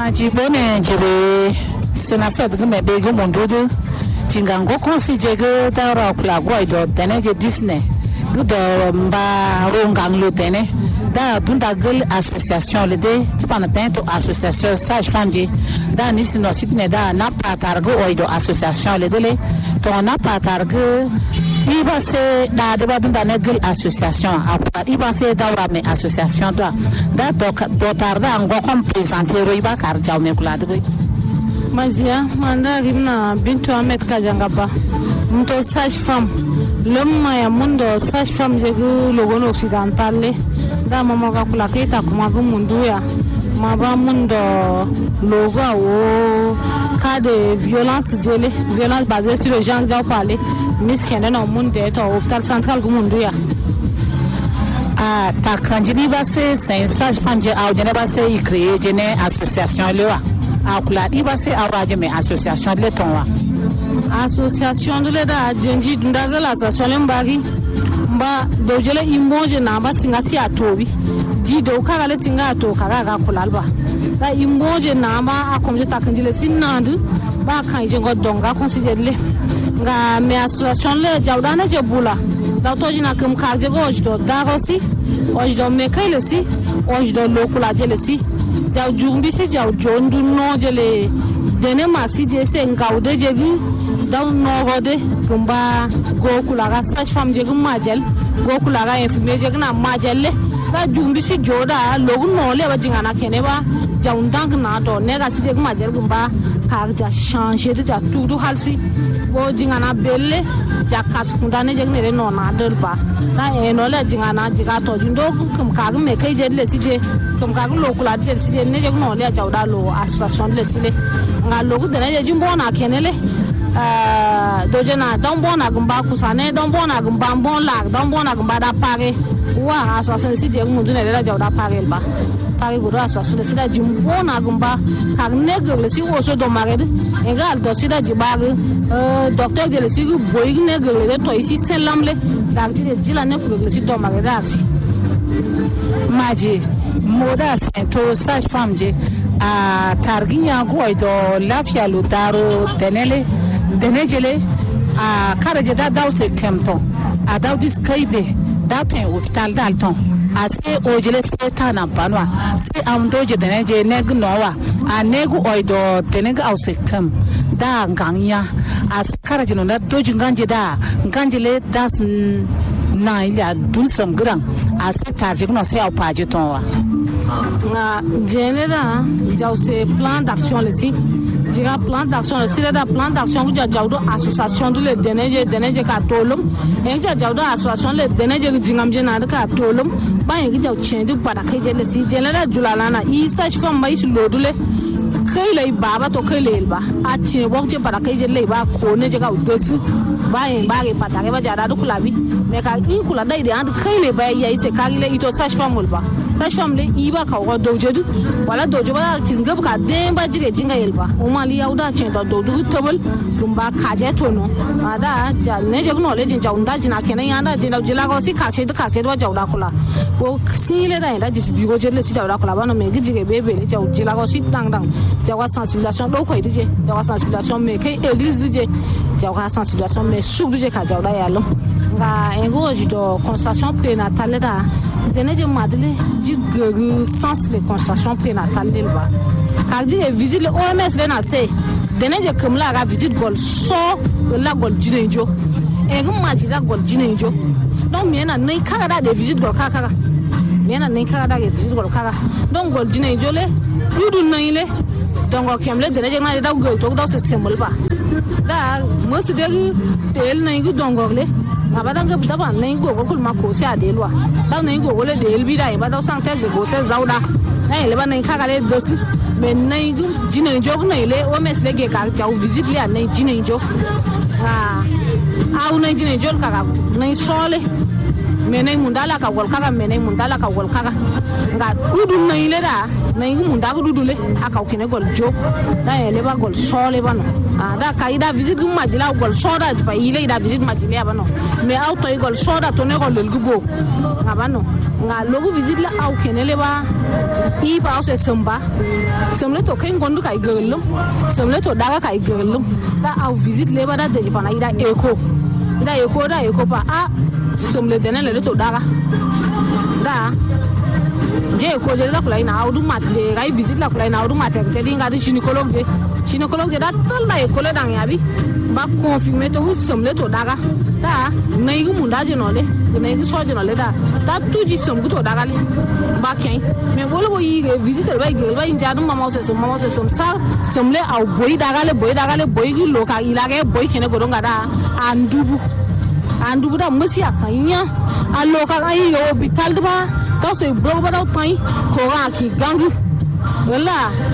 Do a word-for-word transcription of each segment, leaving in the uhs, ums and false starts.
majibone jere senafet gume bege mondodo tingango considère que dara kula goido teneje disney gudo mba rongang lo tene da dunda gel association le de tipana tento association sage fandi da ni sino sitne da na patargo oido association le dele to na patargo iba se da de ba dunda ne gel association apa iba se dawra me association do da do tarda ngo kom présenter ro iba kar jaw me kula de Mazia manda rimna Bintu Ahmed Kajangaba mto sage femme lemma ya mundo sage femme jegu logon occidental da mama ka kula kita kuma gu mundu ya maba mundo logo o cas de violence jele violence basée sur le genre déjà parlé miskene no munde to hôpital central gu mundu ya a ta kanjini ba se sage femme je au jene ba se i créer jene association lewa akula iba se awaje me association de tonwa association de da jenji ndaga la association mbagi mba dojele imboje na ba singa si atobi di do kala le singa to kala ga kulalba da imboje na ma akomje takanjile sinandu ba kan je ngo donga considère le nga me association le jawdana je bula da to jina kum kaje go jdo da rosi ojdo me kayle si ojdo lokula jele si jaw jumbi si jaw jondu no jele dene masi je se ngaude jegi daw no gode kumba gokula ga sage femme jegi majel gokula ga infirmier jegi na majelle da jumbi si joda logu no le ba jingana kene ba jaw ndang na do ne ga si jegi majel kumba ka ja changer de ja tudu halsi bo jingana belle ja kas kundane jegi ne no na del ba na e no le jingana jiga to jindo kum ka me kai je le si je kum ka lo kula de si je ne je no le jawda lo association le si le nga lo de ne je mbo na kenele euh do je na don bona gumba kusane don bona gumba bon la don bona gumba da pare wa association si je mu ne le jawda pare ba pare go do association si da jumbo na gumba ka ne le si wo so do mare nga do si da jibaga euh docteur de le si boy ne le to ici selamle da ti de la ne le si do mare da si maji moda to sage femme je a targinya goido lafia lutaro tenele denejele a karaje da dawse kemton a dawdis kaibe da pen hospital dalton a se ojele se tana banwa se amdoje deneje negnowa a negu oido tenega ause kem da nganya a karaje no da doji nganje da nganjele das na ila dulsam gran a se tarje no se au paje tonwa nga genera jaw se plan d'action le si dira plan d'action le si da plan d'action ku jawdo association du le deneje deneje ka tolum en jawdo association le deneje jingam jena ka tolum ba yin jaw chendi pada ke je le si genera julalana i sage femme mai su lodule kai le baba to kai le ba a che wok je pada ke je le ba ko ne je ka udosu ba yin ba ke pada ke ba jara du kulabi me ka in kula dai de and kai le ba yayi se ka le ito sage femme ba sage femme le iba ka ko dojedu wala dojo ba kisnga ka demba jige jinga yelba o mali yauda chen do do tobal kumba kaje tono ada ja ne je no le jin jaunda jina kenan yanda jina jila ko si ka che da ka che do jauda kula ko sile da da dis bigo je le si jauda kula ba no me gijige bebe le jau jila ko si dang dang jawa sensibilisation do ko ide jawa sensibilisation me kai église je jawa sensibilisation me su je ka jauda yalo nga engo jido consultation prénatale da deneje madele jigegu sans les consultations prénatales ba kadi e visite le O M S le na se deneje kumla ga visite gol so la gol jinenjo e gum majida gol jinenjo donc mena nei kala da de visite gol kaka mena nei kala da de visite gol kaka donc gol jinenjo le yudu nei le donc kemle deneje na da gol to da se semol ba da mo su de tel nei gu donc le abadanga bidaba nei go go kul mako si adelwa da nei go le del bida ba da sang te go se zauda nei le ba nei kaka le dosu men nei gu jine jog nei le o mes le ge ka jaw visit le nei jine jog ah au nei jine jog kaka nei sole menai mundala ka gol kaga menai mundala ka gol kaga nga dudu na ile da na ngi munda ko dudu le aka kene gol jo da ele ba gol so le ba no ah da ka ida visit gum majila gol so da ba ile ida visit majila ba no me auto gol so da to ne gol le gugo nga ba no nga logo visit la au kene le ba i ba o se samba semle to kai gondu kai gelum semle to daga kai gelum da au visit le ba da de pa na ida eko ida eko da eko pa a semle dene le to daga da je ko je la kula ina audu mat je gai visit la kula ina audu mat te dinga di gynécologue je gynécologue da tal la eko le dang yabi ba confirmer to semle to daga da nay gu munda je no le nay gu so je no le da da tu ji sem gu to daga le ba ken me bolo bo yi visiter ba gel ba inja dum mama se mama se som sa semle au boy daga le boy daga le boy gi lo ka ila ge boy kene go donga da andubu andubu da musi akanya allo ka ai yo hospital ba to so bro ba da tai ko ga ki gangu wala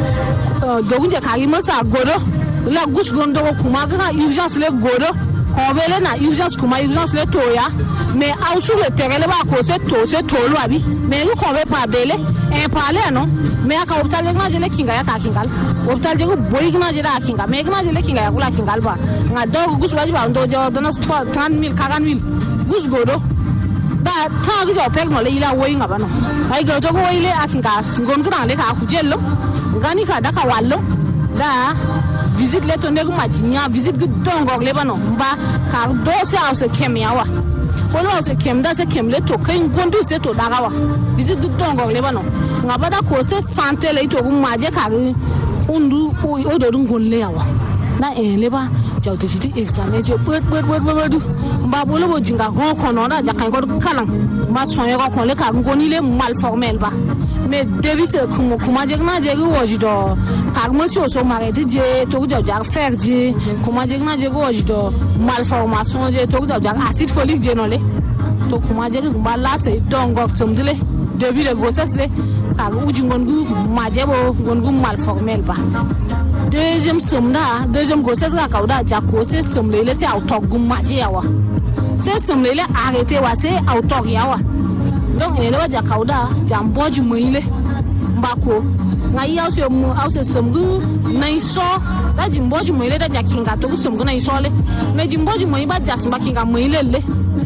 dogunje ka gi masa godo la gus gondo kuma ga urgence le godo ko bele na urgence kuma urgence le toya mais au sur le terrain le ba ko se to se to lo abi mais ko be pa bele e pale no mais aka hospital na je le kinga ya ka kingal hospital je ko boy na je da kinga mais na je le kinga ya kula kingal ba nga do gus waji ba ndo jo do na trente mille quarante mille gus godo ba ta ga jo pek no le ila woyi nga ba no ai ga to ko ile akinga ngon kana le ka ku jello ngani ka da ka wallo da visite le to ne ma jinya visite gu dongo le ba no ba ka do se au se kemia wa wala se kem da se kem le to kai ngondu se to daga wa visite gu dongo le ba no nga ba da ko se santé le to gu ma je ka undu o do ngon le ya wa na en le ba jaw de siti examen je pet pet pet pet ba bolo bo jinga gon kono da ja kan ko kalan ba sonye ko kon le ka ngoni le mal formel ba mais début c'est comme comment dire na je go jido ka mo si o so mare de je to go ja faire je comment dire na je go jido malformation je to go ja acide folique je no le to comment dire ba la c'est donc somdile début de grossesse le ka uji ngongu maje bo ngongu mal formel ba deuxième somda deuxième grossesse ka kauda ja ko c'est somle le c'est autogum maje yawa c'est somle le arrêter wa c'est autog yawa donc ele wa ja kauda jamboji muile mbako ngai au se mu au se somgu nai so da jimboji muile da jakinga to somgu nai so le me jimboji muile ba jas mbakinga muile le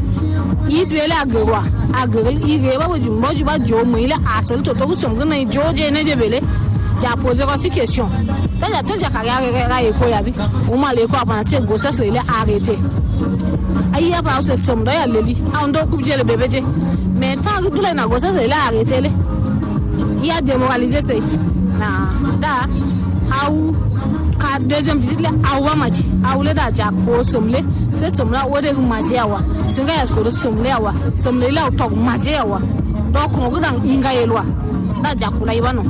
isbele agwa agel ige ba jimboji ba jo muile asel to to somgu nai joje ne jebele ja poser aussi question da ja to ja kaya ga e ko yabi o ma le ko apana se grossesse le arrêter ayi ya ba au se somda ya leli ando kubje le bébé je mais tant que tout les négociations c'est là arrêté les il y a démoralisé c'est na da au ka deuxième visite là au va maji au le da ja ko somle c'est somla o de maji awa singa ya ko somle awa somle la to maji awa donc on gudan inga yelwa da ja kula ibano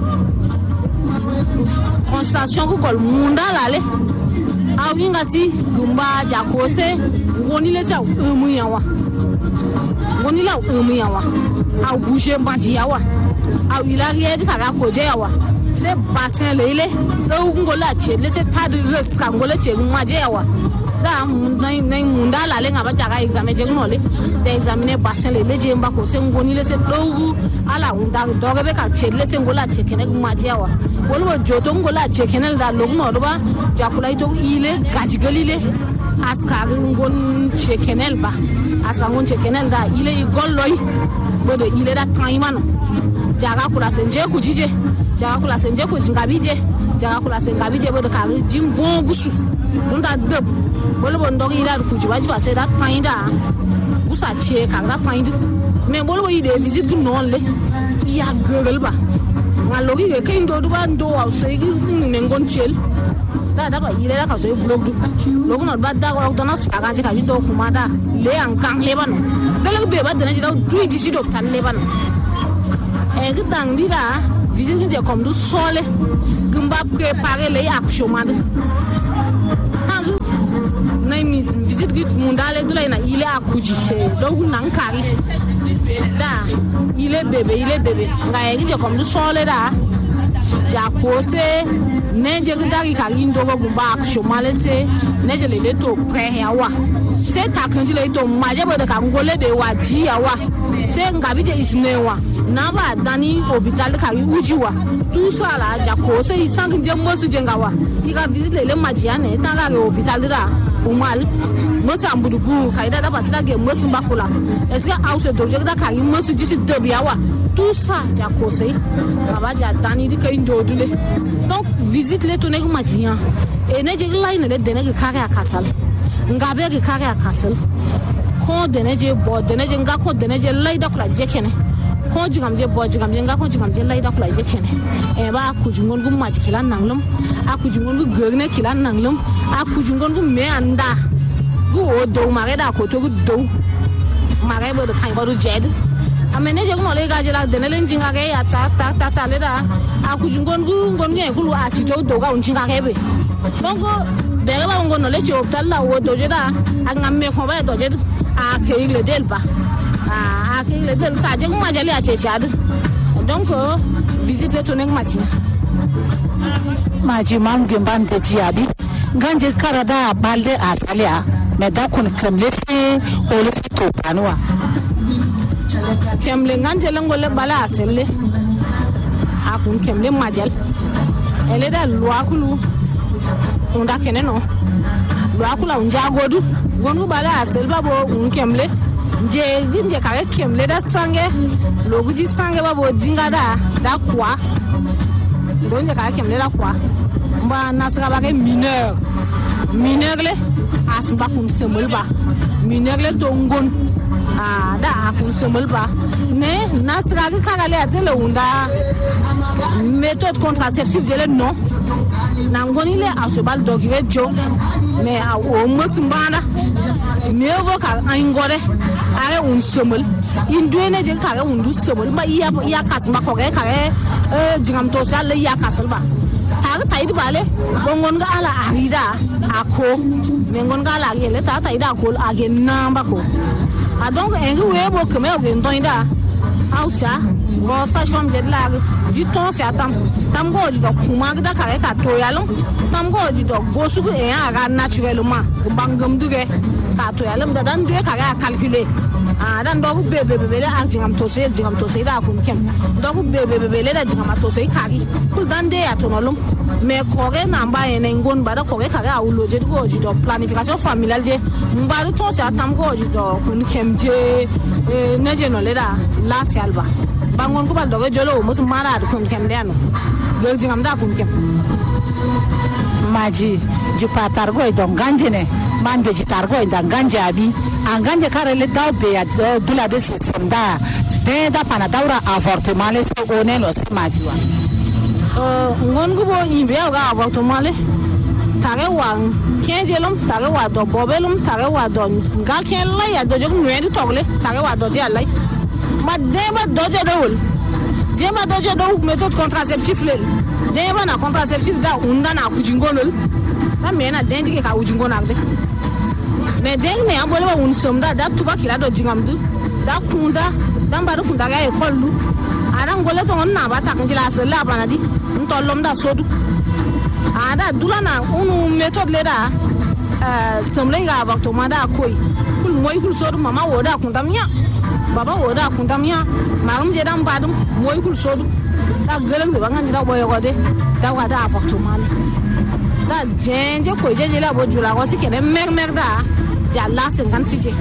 constatation ko kol munda lale au inga si gumba ja ko se ngoni le sa umu yawa ngoni la umu yawa au bouger mbaji yawa au ilarie di kaga ko je yawa c'est bassin lele do ngola chele c'est tas de risque ngola chele maji yawa da nay nay munda la le ngaba jaga examen je ngole de examiner bassin lele je mba ko se ngoni le c'est do ala unda do be ka chele se ngola chekene maji yawa wala joto ngola chekene da logno do ba jakula to ile gajigalile askar ngon chekenel ba askar ngon chekenel da ile igolloy bodo ile da taimano jaga kula senje ku jije jaga kula senje ku jingabije jaga kula sengabije bodo ka jimbo gusu dunda deb bolo bondo ila ku jiwaji ba se da tainda gusa che ka da taindu mais bolo bo ide visite non le ya gurel ba ngalogi ke kendo do ba ndo wa se gi ngon chel da da ba ile da ka so blog du logo no ba da ko na spa ka ka jindo kuma da le an kan le bano da le be ba da ji da du ji si do tan le bano e gi tang bi da visite de comme du sole gumba préparer le action ma da tan nay mi visite gi mundale du na ile akuji se do nan kari da ile bebe ile bebe nga e gi de comme du sole da ja kose neje gudari ka lindo go gumba action malese neje le to pre yawa se takanji le to maje bodo ka ngole de waji yawa c'est ngabi de isnewa na ba dani hôpital ka ujiwa tout ça là ja ko c'est sang je mo su jengawa ika visite le majiane tanga le hôpital da umal mo sambudu gu kaida da basida ge mo sumba kula est-ce que au se doje da ka mo su disi de biawa tout ça ja ko c'est aba ja dani di kay ndodule donc visite le tonek majian et ne je la ine le dene ge kare akasal ngabe ge kare akasal ko dene je bo dene je nga ko dene je laida kula je kene ko jigam je bo jigam je nga ko jigam je laida kula je kene e ba ku jungon gum maji kilan nanglum a ku jungon gu गर्ने kilan nanglum a ku jungon gum me anda gu o do mare da ko to gu do mare bo de kan ko du jed amene je no le ga je la dene len jinga ge ya ta ta ta ta le da a ku jungon gu ngon nge ku lu a si to do ga un jinga ge be donc de ba ngon no le ci hospital la wo do je da ak ngam me ko ba do je a ke le del ba a ke le del ka je ma jali a che chad donc visite le tonek machi maji mam gemban de jiabi ganje karada balde atalia me da kun kamle fe o le to panwa kemle ganje le ngole bala aselle a kun kemle majal ele da lwa kulu unda kene no lwa kula unja godu gonu bala asel babo un kemle je ginje kare kemle da sange loguji sange babo jinga da da kwa donje kare kemle da kwa mba nasra ba ke mineur mineur le asba kun semel ba mineur le tongon ah da kun semel ba ne nasra ke kagale atele unda méthode contraceptive le non nangoni le asobal dogire jo mais a o musmbana mevo ka angore are un semel induene je kare undu semel ba iya iya kasma ko ke kare eh jingam to sale iya kasalba tar taydi bale bongon ga ala arida ako mengon ga ala yele ta tayda ko agen namba ko a donc engi webo keme o ndoinda ausa go sa shom de la di ton si atam tam go di do kuma da kare ka to yalum tam go di do go su e aga naturellement ko bangam duge ka to yalum da dan duge kare calculer ah dan do be be be le a jingam to se jingam to se da ko kem do be be be le da jingam to se kari kul dan de ya to nolom mais kore na mba ene ngon bada kore kare a ulo je go di do planification familiale je mba to si atam go di do kun kem je ne je no le da la salva bangon ko bal doge jolo musu mara da kun kem dano gel jingam da kun kem maji ji patar go don ganje ne mande ji tar go dan ganje abi an ganje kare le daw be ya dula de system da de da pana daura avortement le so one lo se maji wa euh ngon go bo imbe ga avortement le tare wa kenjelum tare wa do bobelum tare wa do gal ken la ya do jog nwendi togle tare wa do di alay ma dema doje dowul dema doje dow méthode contraceptive le dema na contraceptive da unda na kujingonol na mena dendi ke ka ujingona de mais deng ne ambole wa un somda da tuba kila do jingamdu da kunda dan ba do kunda ga e kollu ara ngole to na ba ta kanjila se la bana di ntolom da sodu ada dulana unu méthode le da euh somle ga avortement da koy kul moy kul sodu mama woda kundamnya baba woda kundamya magum je dan badum moy kul sodu da geleng de bangan da boyo gode da wada avortement da jenje ko je je la bo jula ko sikene mer mer da ja la cinquante six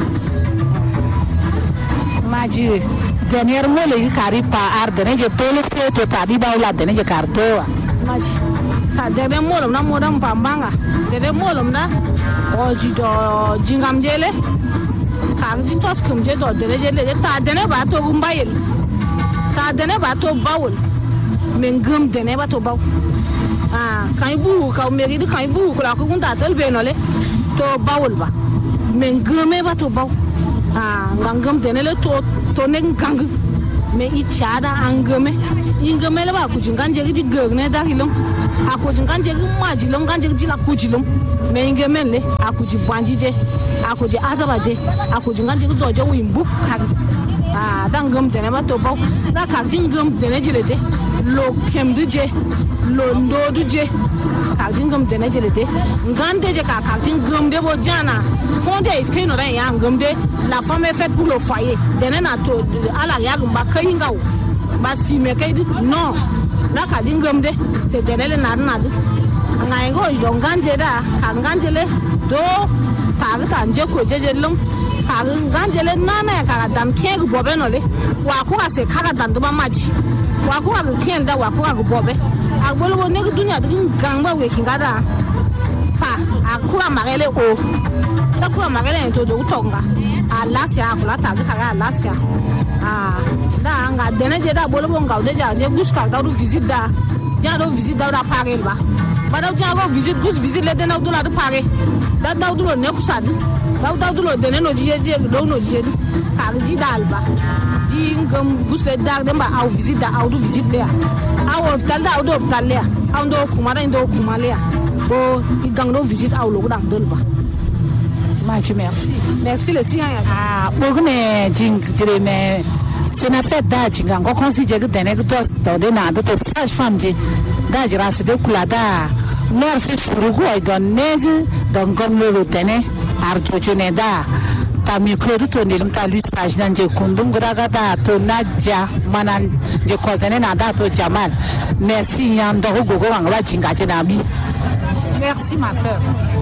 maji dernier mo le kari pa ar dene je pele se to tadi bawla dene je karto maji ta debe mo na mo dan pambanga debe mo na o ji do jingam jele kan jin tos kum je do dene je le ta dene ba to gumbayel ta dene ba to bawul men gum dene ba to baw ah kan bu ka meri di kan bu ko la ko gunta tel be no le to bawul ba men gume ba to baw ah ngangam dene le to to ne gang me i chada angame ingame le ba ku jinganje di gogne da hilum a ko jinganje ma jilum ganje jila ku jilum me ingame le a ku ji banjije a ku ji azabaje a ku jinganje do je wimbu ka ah dangam dene ba to baw da ka jingam dene jile de lo kemduje lo ndoduje ka jingam dene jele de ngande je ka ka jingam de bo jana fonde iske no ran ya ngam de la femme est faite pour le foyer dene na to ala ya gumba kai ngaw ba si me kai non la ka jingam de c'est dene le na na de ngai go jo nganje da ka nganje le do ka ga nje ko jeje lum ka nganje le na na ka dan ke go bobe no le wa ko ka se ka dan do ba maji wa ko ka ke nda wa ko ka go bobe agbolo wo ne dunya din gangba we kingada pa akura magele o takura magele to do utonga alasia akula ta ka alasia ah da nga dene je da bolo bonga de ja je guska da do visit da ja do visit da da pare ba ba da ja go visit gus visit le dena do la do pare da da do ne kusad da da do dene no je je do no je ka ji dalba ji ngam gus le da de ba au visit da au do visit le awo talda au do talia au do kumara ndo kumalia bo igangdo visit au lo dang dolba. Machi merci. Merci le sien. Ah, bogne jing dire mais c'est na fait da jinga ko considère que dene que to de na do to sage femme ji da jira se de kula da merci furugo ai don neg don gom lo tene arto chene da ta micro to ne lim ka lui sage nan je kundum graga da to naja manan je ko zene na da to jamal merci yan do go go wanga jinga je na bi. Merci ma sœur.